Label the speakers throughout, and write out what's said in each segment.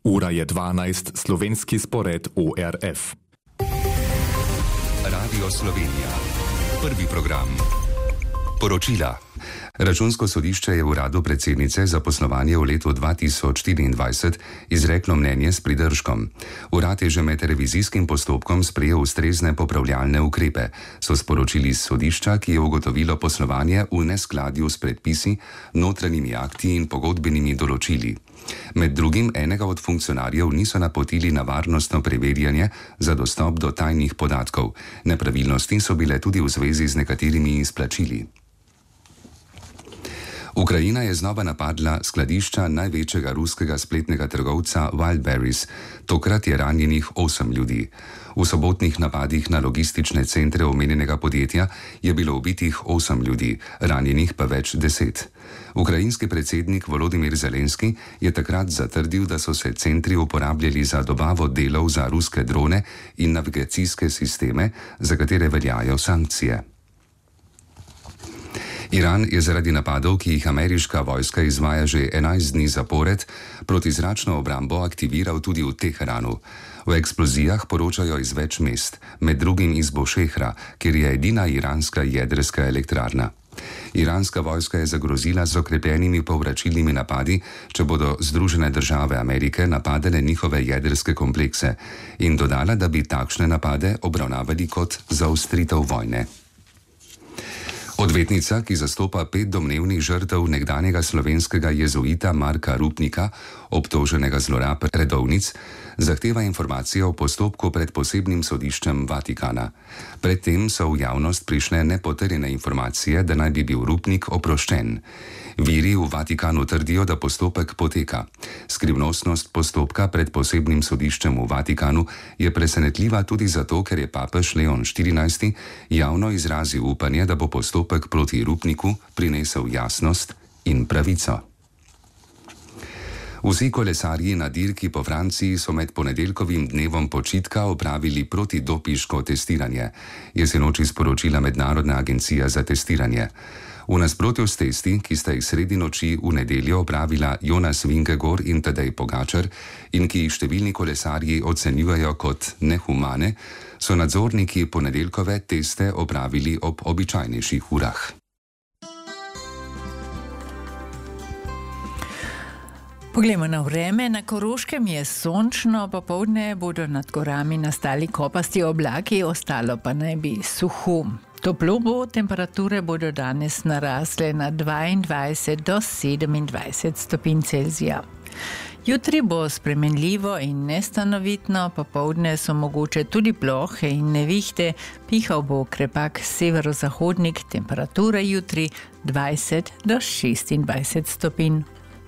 Speaker 1: Ura je 12, slovenski spored ORF.
Speaker 2: Radio Slovenija. Prvi program. Poročila. Računsko sodišče je v uradu predsednice za poslovanje v letu 2024 izreklo mnenje s pridržkom. Urad je že med revizijskim postopkom sprejel ustrezne popravljalne ukrepe, so sporočili iz sodišča, ki je ugotovilo poslovanje v neskladju s predpisi, notranjimi akti in pogodbenimi določili. Med drugim enega od funkcionarjev niso napotili na varnostno preverjanje za dostop do tajnih podatkov. Nepravilnosti so bile tudi v zvezi z nekaterimi izplačili. Ukrajina je znova napadla skladišča največjega ruskega spletnega trgovca Wildberries. Tokrat je ranjenih 8 ljudi. V sobotnih napadih na logistične centre omenjenega podjetja je bilo ubitih 8 ljudi, ranjenih pa več 10. Ukrajinski predsednik Volodimir Zelenski je takrat zatrdil, da so se centri uporabljali za dobavo delov za ruske drone in navigacijske sisteme, za katere veljajo sankcije. Iran je zaradi napadov, ki jih ameriška vojska izvaja že 11 dni zapored, protizračno obrambo aktiviral tudi v Teheranu. O eksplozijah poročajo iz več mest, med drugim iz Bošehra, kjer je edina iranska jedrska elektrarna. Iranska vojska je zagrozila z okrepljenimi povračilnimi napadi, če bodo Združene države Amerike napadele njihove jedrske komplekse, in dodala, da bi takšne napade obravnavali kot zaostritev vojne. Odvetnica, ki zastopa 5 domnevnih žrtev nekdanjega slovenskega jezuita Marka Rupnika, obtoženega zlorab redovnic, zahteva informacije o postopku pred posebnim sodiščem Vatikana. Predtem so v javnost prišle nepotrjene informacije, da naj bi bil Rupnik oproščen. Viri v Vatikanu trdijo, da postopek poteka. Skrivnostnost postopka pred posebnim sodiščem v Vatikanu je presenetljiva tudi zato, ker je papež Leon XIV javno izrazil upanje, da bo postopek proti Rupniku prinesel jasnost in pravico. Vsi kolesarji na dirki po Franciji so med ponedeljkovim dnevom počitka opravili protidopinško testiranje, je sinoči sporočila Mednarodna agencija za testiranje. V nasprotju s testi, ki sta jih sredi noči v nedeljo opravila Jonas Vingegaard in Tadej Pogačar in ki jih številni kolesarji ocenjujejo kot nehumane, so nadzorniki ponedeljkove teste opravili ob običajnejših urah.
Speaker 3: Poglejmo na vreme. Na Koroškem je sončno, popoldne bodo nad gorami nastali kopasti oblaki, ostalo pa naj bi suho. Toplo bo, temperature bodo danes narasle na 22 do 27 stopinj Celzija. Jutri bo spremenljivo in nestanovitno, popoldne so mogoče tudi plohe in nevihte, pihal bo krepak severozahodnik, temperatura jutri 20 do 26 stopinj.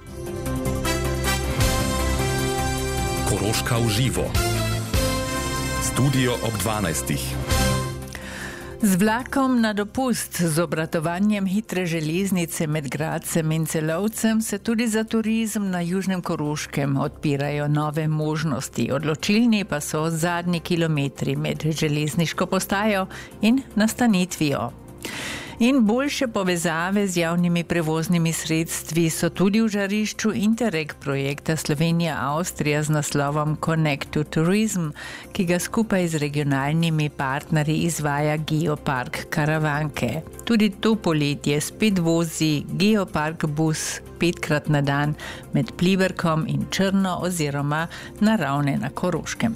Speaker 1: Koroška v živo. Studio ob 12.
Speaker 3: Z vlakom na dopust, z obratovanjem hitre železnice med Gradcem in Celovcem se tudi za turizem na Južnem Koroškem odpirajo nove možnosti. Odločilni pa so zadnji kilometri med železniško postajo in nastanitvijo. In boljše povezave z javnimi prevoznimi sredstvi so tudi v žarišču Interreg projekta Slovenija-Avstrija z naslovom Connect to Tourism, ki ga skupaj z regionalnimi partnerji izvaja Geopark Karavanke. Tudi to poletje spet vozi Geopark bus 5-krat na dan med Pliberkom in Črno oziroma na Ravne na Koroškem.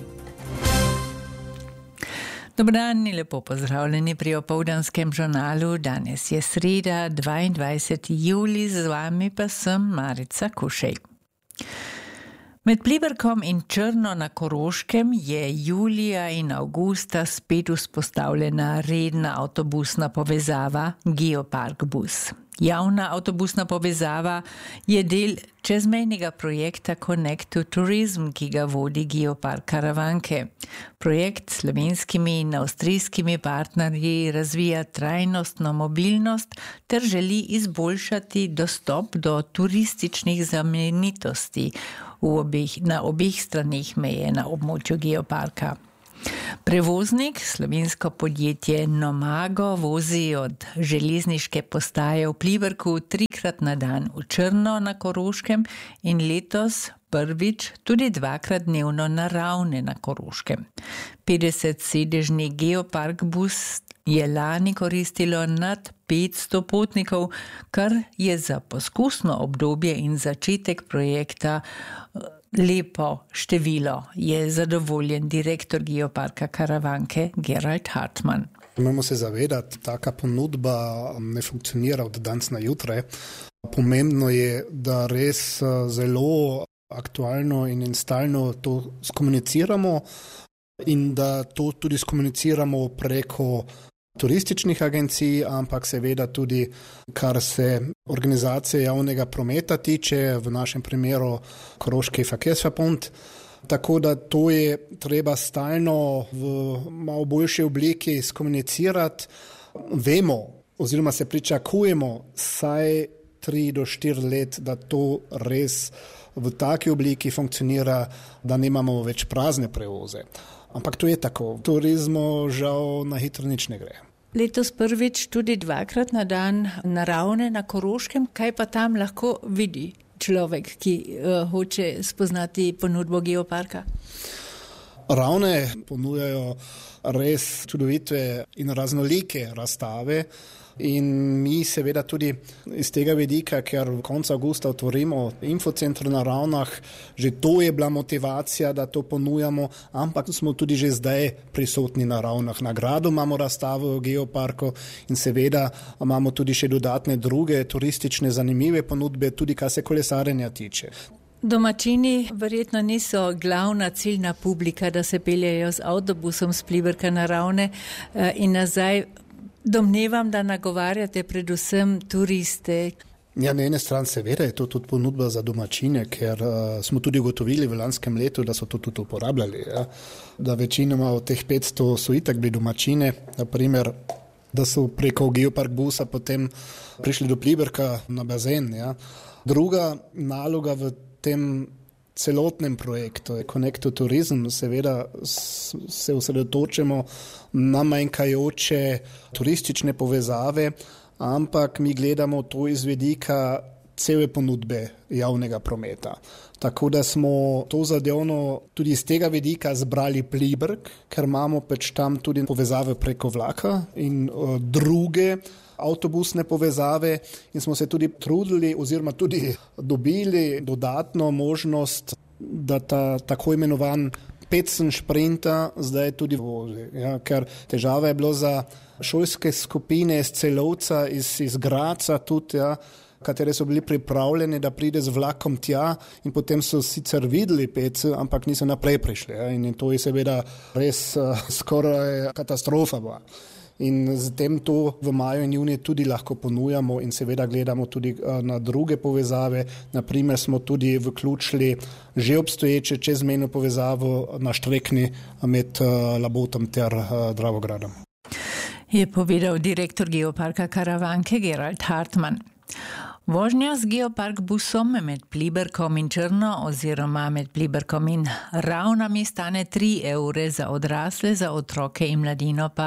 Speaker 3: Dober dan in lepo pozdravljeni pri opoldanskem žurnalu. Danes je sreda, 22. julij, z vami pa sem Marica Kušej. Med Pliberkom in Črno na Koroškem je julija in avgusta spet vzpostavljena redna avtobusna povezava Geopark bus. Javna avtobusna povezava je del čezmejnega projekta Connect to Tourism, ki ga vodi Geopark Karavanke. Projekt s slovenskimi in avstrijskimi partnerji razvija trajnostno mobilnost ter želi izboljšati dostop do turističnih znamenitosti na obeh straneh meje na območju geoparka. Prevoznik, slovensko podjetje Nomago, vozi od železniške postaje v Pliberku 3-krat na dan v Črno na Koroškem in letos prvič tudi 2-krat dnevno na Ravne na Koroškem. 50-sedežni Geopark bus je lani koristilo nad 500 potnikov, kar je za poskusno obdobje in začetek projekta lepo število, je zadovoljen direktor Geoparka Karavanke Gerald Hartmann.
Speaker 4: Moramo se zavedati, taka ponudba ne funkcionira od danes na jutre. Pomembno je, da res zelo aktualno in stalno to skomuniciramo in da to tudi skomuniciramo preko turističnih agencij, ampak seveda tudi, kar se organizacije javnega prometa tiče, v našem primeru Koroški Verkehrsverbund. Tako da to je treba stalno v malo boljši obliki skomunicirati. Vemo oziroma se pričakujemo vsaj 3 do 4 let, da to res v taki obliki funkcionira, da nemamo več prazne prevoze. Ampak to je tako. V turizmu žal na hitro nič ne gre.
Speaker 3: Letos prvič tudi 2-krat na dan na Ravne na Koroškem. Kaj pa tam lahko vidi človek, ki hoče spoznati ponudbo Geoparka?
Speaker 4: Ravne ponujajo res čudovite in raznolike razstave. In mi seveda tudi iz tega vidika, ker v koncu avgusta otvorimo infocentr na Ravnah, že to je bila motivacija, da to ponujamo, ampak smo tudi že zdaj prisotni na Ravnah. Na gradu imamo razstavo v Geoparku in seveda imamo tudi še dodatne druge turistične zanimive ponudbe, tudi kar se kolesarjenja tiče.
Speaker 3: Domačini verjetno niso glavna ciljna publika, da se peljejo z avtobusom s Pliberka na Ravne in nazaj. Domnevam, da nagovarjate predvsem turiste.
Speaker 4: Ja, na ene strani seveda je to tudi ponudba za domačine, ker smo tudi ugotovili v lanskem letu, da so to tudi uporabljali. Ja. Da večinoma od teh 500 so itak bili domačine, naprimer, da so preko Geopark busa potem prišli do Pliberka na bazen. Ja. Druga naloga v tem celotnem projektu Connect to Tourism, seveda se osredotočimo na manjkajoče turistične povezave, ampak mi gledamo to iz vidika cele ponudbe javnega prometa. Tako da smo to zadevno tudi iz tega vidika zbrali Pliberk, ker imamo pač tam tudi povezave preko vlaka in druge avtobusne povezave in smo se tudi trudili oziroma tudi dobili dodatno možnost, da ta tako imenovan pecen šprinta zdaj tudi vozi. Ja, ker težava je bilo za šolske skupine iz Celovca, iz Graca tudi, ja, katere so bili pripravljeni, da pride z vlakom tja in potem so sicer videli pec, ampak niso naprej prišli. Ja, in to je seveda res skoraj katastrofa bila. In z tem to v maju in juniju tudi lahko ponujamo in seveda gledamo tudi na druge povezave. Naprimer smo tudi vključili že obstoječe čezmejno povezavo na Štrekni med Labotom ter Dravogradom.
Speaker 3: Je povedal direktor Geoparka Karavanke Gerald Hartmann. Vožnja z Geopark busom med Pliberkom in Črno oziroma med Pliberkom in Ravnami stane 3 evre za odrasle, za otroke in mladino pa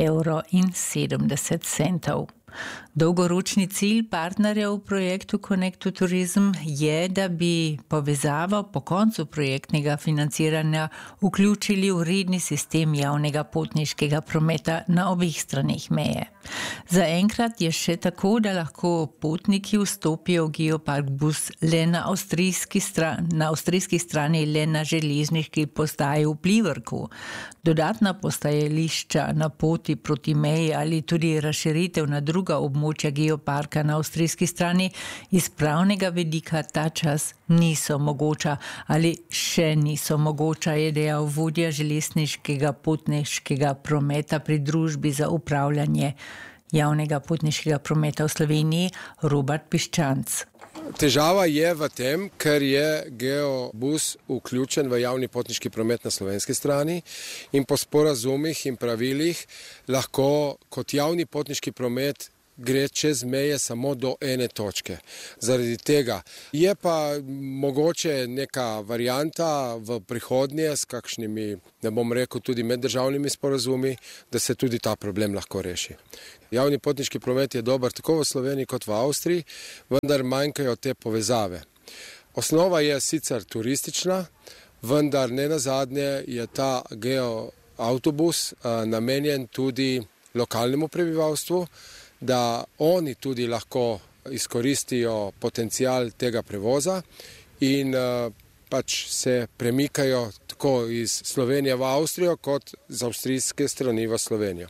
Speaker 3: 1,70 €. Dolgoročni cilj partnerjev v projektu Connect to Tourism je, da bi povezavo po koncu projektnega financiranja vključili v redni sistem javnega potniškega prometa na obeh straneh meje. Zaenkrat je še tako, da lahko potniki vstopijo v Geopark bus le na avstrijski strani, le na železniški postaji v Pliberku. Dodatna postajališča na poti proti meji ali tudi razširitev na druga območja Geoparka na avstrijski strani iz pravnega vidika ta čas niso mogoča ali še niso mogoča, je dejal vodja železniškega potniškega prometa pri družbi za upravljanje javnega potniškega prometa v Sloveniji Robert Piščanc.
Speaker 5: Težava je v tem, ker je Geobus vključen v javni potniški promet na slovenski strani in po sporazumih in pravilih lahko kot javni potniški promet gre čez meje samo do ene točke. Zaradi tega je pa mogoče neka varianta v prihodnje s kakšnimi, ne bom rekel, tudi meddržavnimi sporazumi, da se tudi ta problem lahko reši. Javni potniški promet je dober tako v Sloveniji kot v Avstriji, vendar manjkajo te povezave. Osnova je sicer turistična, vendar ne nazadnje je ta geoavtobus namenjen tudi lokalnemu prebivalstvu, da oni tudi lahko izkoristijo potencial tega prevoza in pač se premikajo tako iz Slovenije v Avstrijo kot z avstrijske strani v Slovenijo.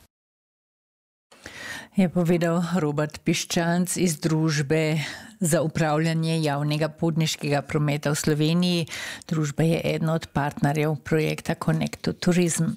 Speaker 3: Je povedal Robert Piščanc iz Družbe za upravljanje javnega potniškega prometa v Sloveniji. Družba je eden od partnerjev projekta Connect to Tourism.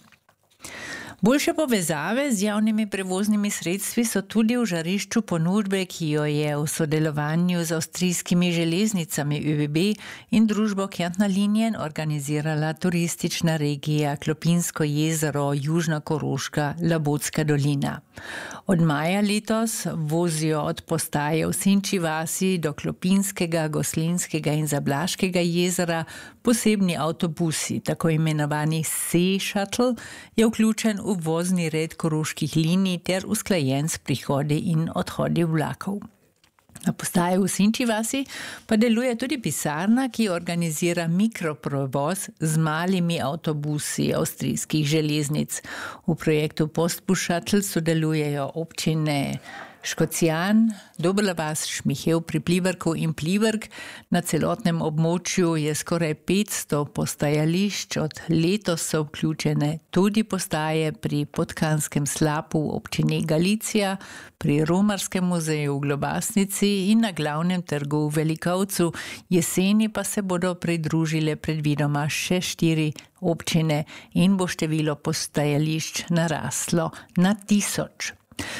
Speaker 3: Boljše povezave z javnimi prevoznimi sredstvi so tudi v žarišču ponudbe, ki jo je v sodelovanju z avstrijskimi železnicami ÖBB in družbo Kärntner Linien organizirala turistična regija Klopinsko jezero, Južna Koroška, Labotska dolina. Od maja letos vozijo od postaje v Sinči vasi do Klopinskega, Goslinskega in Zablaškega jezera posebni avtobusi, tako imenovani Sea Shuttle, je vključen v vozni red koroških linij ter usklajen s prihodi in odhodi vlakov. Na postaji v Sinči vasi pa deluje tudi pisarna, ki organizira mikroprevoz z malimi avtobusi avstrijskih železnic. V projektu Postbus Shuttle sodelujejo občine Škocjan, Dobela vas, Šmihev pri Pliberku in Pliberk. Na celotnem območju je skoraj 500 postajališč, od letos so vključene tudi postaje pri Podkanskem slapu v občini Galicija, pri Romarskem muzeju v Globasnici in na glavnem trgu v Velikovcu. Jeseni pa se bodo pridružile predvidoma še 4 občine in bo število postajališč naraslo na 1000.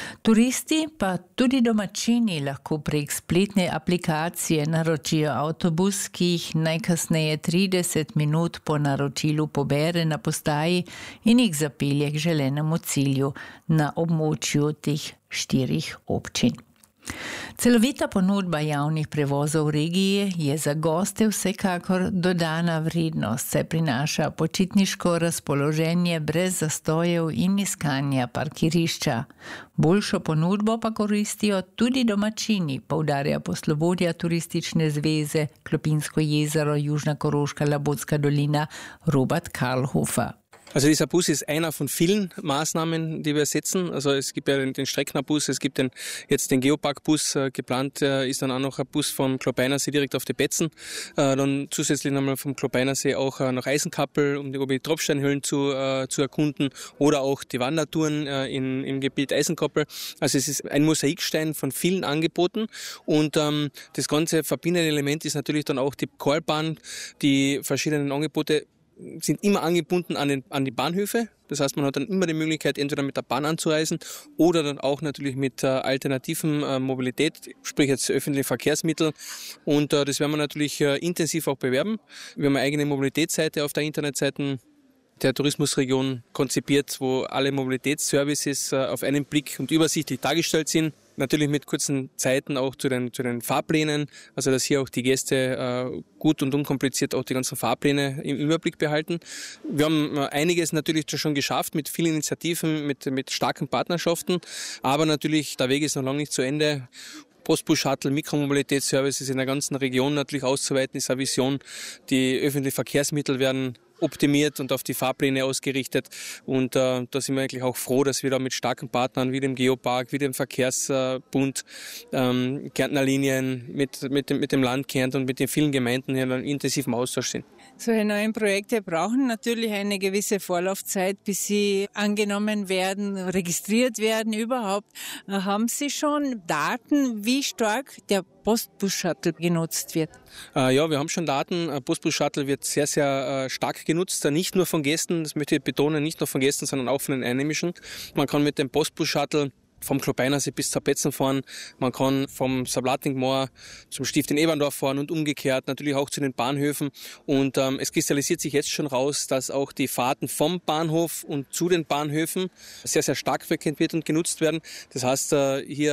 Speaker 3: Turisti pa tudi domačini lahko prek spletne aplikacije naročijo avtobus, ki jih najkasneje 30 minut po naročilu pobere na postaji in jih zapelje k želenemu cilju na območju teh 4 občin. Celovita ponudba javnih prevozov v regiji je za goste vsekakor dodana vrednost, saj prinaša počitniško razpoloženje brez zastojev in iskanja parkirišča. Boljšo ponudbo pa koristijo tudi domačini, poudarja poslovodja Turistične zveze Klopinsko jezero, Južna Koroška, Labotska dolina Robert Karlhofer.
Speaker 6: Also dieser Bus ist einer von vielen Maßnahmen, die wir setzen. Also es gibt ja den Strecknerbus, es gibt jetzt den Geopark-Bus, geplant ist dann auch noch ein Bus vom Klopeinersee direkt auf die Betzen, dann zusätzlich nochmal vom Klopeinersee auch nach Eisenkappel, um die Tropfsteinhöhlen zu erkunden, oder auch die Wandertouren im Gebiet Eisenkappel. Also es ist ein Mosaikstein von vielen Angeboten und das ganze verbindende Element ist natürlich dann auch die Chorbahn, die verschiedenen Angebote sind immer angebunden an die Bahnhöfe. Das heißt, man hat dann immer die Möglichkeit, entweder mit der Bahn anzureisen oder dann auch natürlich mit alternativen Mobilität, sprich jetzt öffentliche Verkehrsmittel. Und das werden wir natürlich intensiv auch bewerben. Wir haben eine eigene Mobilitätsseite auf der Internetseite der Tourismusregion konzipiert, wo alle Mobilitätsservices auf einen Blick und übersichtlich dargestellt sind. Natürlich mit kurzen Zeiten auch zu den Fahrplänen, also dass hier auch die Gäste gut und unkompliziert auch die ganzen Fahrpläne im Überblick behalten. Wir haben einiges natürlich schon geschafft mit vielen Initiativen, mit starken Partnerschaften, aber natürlich der Weg ist noch lange nicht zu Ende. Postbus Shuttle, Mikromobilitätsservices in der ganzen Region natürlich auszuweiten, ist eine Vision. Die öffentlichen Verkehrsmittel werden optimiert und auf die Fahrpläne ausgerichtet. Und da sind wir eigentlich auch froh, dass wir da mit starken Partnern wie dem Geopark, wie dem Verkehrsbund, Kärntner Linien, mit dem Land Kärnten und mit den vielen Gemeinden hier in einem intensiven Austausch sind.
Speaker 7: Solche neuen Projekte brauchen natürlich eine gewisse Vorlaufzeit, bis sie angenommen werden, registriert werden überhaupt. Haben Sie schon Daten, wie stark der Postbus-Shuttle genutzt wird?
Speaker 6: Ja, wir haben schon Daten. Postbus-Shuttle wird sehr, sehr stark genutzt. Nicht nur von Gästen, das möchte ich betonen, nicht nur von Gästen, sondern auch von den Einheimischen. Man kann mit dem Postbus-Shuttle vom Klopeinersee bis zur Betzen fahren. Man kann vom Sablatingmoor zum Stift in Eberndorf fahren und umgekehrt, natürlich auch zu den Bahnhöfen. Und es kristallisiert sich jetzt schon raus, dass auch die Fahrten vom Bahnhof und zu den Bahnhöfen sehr, sehr stark frequentiert und genutzt werden. Das heißt, hier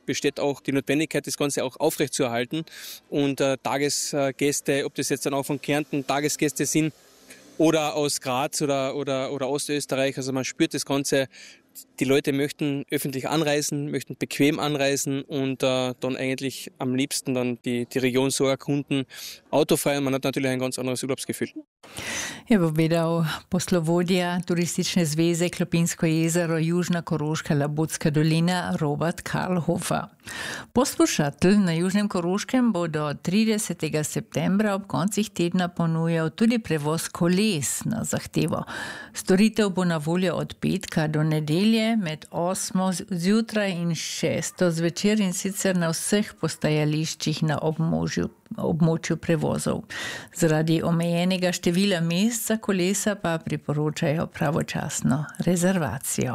Speaker 6: besteht auch die Notwendigkeit, das Ganze auch aufrechtzuerhalten. Und Tagesgäste, ob das jetzt dann auch von Kärnten Tagesgäste sind oder aus Graz oder Ostösterreich, also man spürt das Ganze. Die Leute möchten öffentlich anreisen, möchten bequem anreisen und dann eigentlich am liebsten dann die Region so erkunden, autofrei, und man hat natürlich ein ganz anderes Urlaubsgefühl.
Speaker 3: Je povedal poslovodja Turistične zveze Klopinsko jezero, Južna Koroška, Labutska dolina Robert Karlhofer. Poslušatelj na Južnem Koroškem bo do 30. septembra ob koncih tedna ponujal tudi prevoz koles na zahtevo. Storitev bo na voljo od petka do nedelje med 8. zjutraj in 6. zvečer, in sicer na vseh postajališčih na območju prevozov. Zaradi omejenega števila mest za kolesa pa priporočajo pravočasno rezervacijo.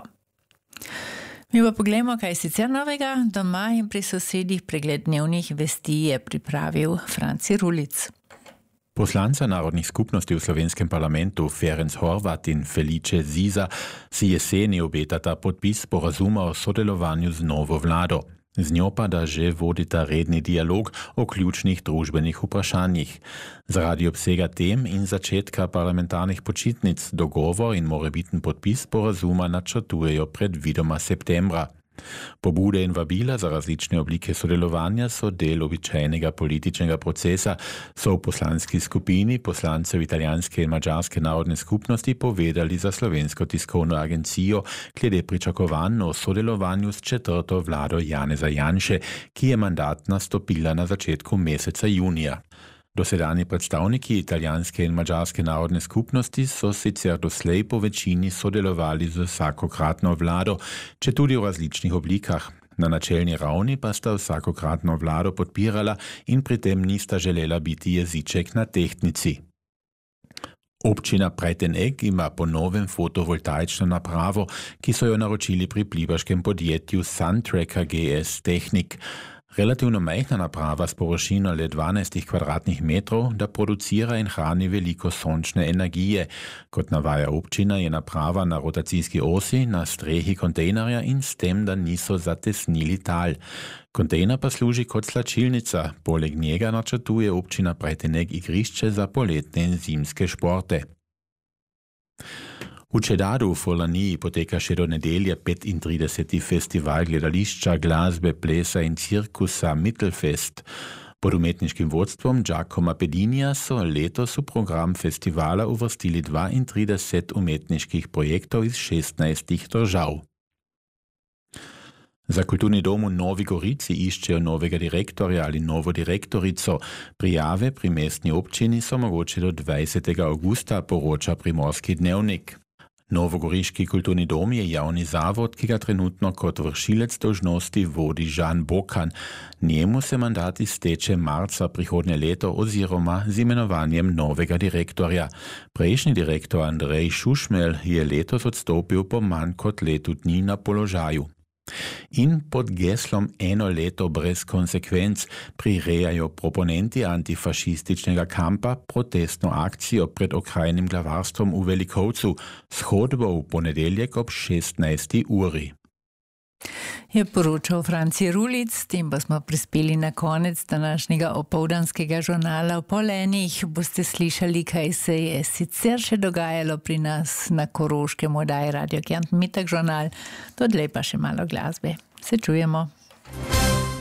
Speaker 3: Mi pa pogledamo, kaj je sicer novega. Doma in pri sosedih pregled dnevnih vesti je pripravil Franci Rulic.
Speaker 8: Poslanca narodnih skupnosti v slovenskem parlamentu Ferenc Horvat in Felice Ziza si jeseni obetata podpis sporazuma o sodelovanju z novo vlado. Z njo pa da že vodita redni dialog o ključnih družbenih vprašanjih. Zaradi obsega tem in začetka parlamentarnih počitnic dogovor in morebiten podpis sporazuma načrtujejo predvidoma septembra. Pobude in vabila za različne oblike sodelovanja so del običajnega političnega procesa, so v poslanski skupini poslancev italijanske in mađarske narodne skupnosti povedali za Slovensko tiskovno agencijo glede pričakovanj o sodelovanju s četrto vlado Janeza Janše, ki je mandat nastopila na začetku meseca junija. Dosedanji predstavniki italijanske in mađarske narodne skupnosti so sicer doslej po večini sodelovali z vsakokratno vlado, četudi v različnih oblikah. Na načelni ravni pa sta vsakokratno vlado podpirala in pri tem nista želela biti jeziček na tehtnici. Občina Breitenegg ima po novem fotovoltaično napravo, ki so jo naročili pri plivaškem podjetju Suntracker GS Technik. Relativno majhna naprava s površino le 12 kvadratnih metrov, da producira in hrani veliko sončne energije. Kot navaja občina, je naprava na rotacijski osi na strehi kontejnerja in s tem, da niso zatesnili tal. Kontejner pa služi kot slačilnica, poleg njega načrtuje občina Breitenegg igrišče za poletne in zimske športe. V Čedadu v Furlaniji poteka še do nedelje 35. festival gledališča, glasbe, plesa in cirkusa Mittelfest. Pod umetniškim vodstvom Giacomo Pedinija so letos v program festivala uvrstili 32 umetniških projektov iz 16 držav. Za kulturni dom v Novi Gorici iščejo novega direktorja ali novo direktorico. Prijave pri mestni občini so mogoče do 20. augusta, poroča Primorski dnevnik. Novogoriški kulturni dom je javni zavod, ki ga trenutno kot vršilec dolžnosti vodi Žan Bokan. Njemu se mandat izteče marca prihodnje leto oziroma z imenovanjem novega direktorja. Prejšnji direktor Andrej Šušmelj je letos odstopil po manj kot letu dni na položaju. In pod geslom eno leto brez konsekvenc prirejajo proponenti antifašističnega kampa protestno akcijo pred okrajnim glavarstvom v Velikovcu, shodbo v ponedeljek ob 16. uri.
Speaker 3: Je poročal Franci Rulic, s tem pa smo prispeli na konec današnjega opoldanskega žurnala. V pol enih boste slišali, kaj se je sicer še dogajalo pri nas na Koroškem, oddaji Radio Kärnten Mittag žurnal, dodlej pa še malo glasbe. Se čujemo.